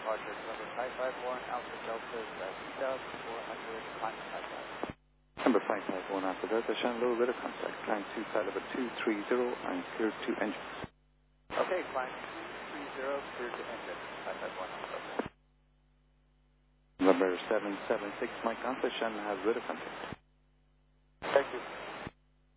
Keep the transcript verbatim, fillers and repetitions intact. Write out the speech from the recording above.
departure number five five one Alpha Delta, two thousand four hundred, climb five five. Number five five one Alpha Delta, Shanlow, radar contact, climb two, flight level two three zero, and clear two engines. Okay, climb two three zero, clear to engine, five five one Alpha Delta. Number seven seven six Mike Alpha, Shannon has radar contact.